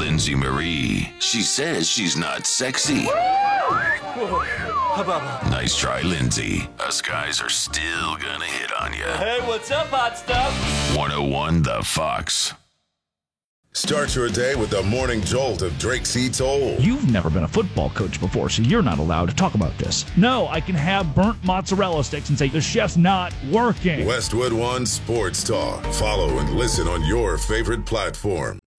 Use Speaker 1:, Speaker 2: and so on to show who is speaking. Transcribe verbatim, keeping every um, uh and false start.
Speaker 1: Lindsay Marie. She says she's not sexy. Nice try, Lindsay. Us guys are still gonna hit on you.
Speaker 2: Hey, what's up, hot stuff?
Speaker 1: one oh one The Fox.
Speaker 3: Start your day with the morning jolt of Drake C. Toll.
Speaker 4: You've never been a football coach before, so you're not allowed to talk about this. No, I can have burnt mozzarella sticks and say the chef's not working.
Speaker 3: Westwood One Sports Talk. Follow and listen on your favorite platform.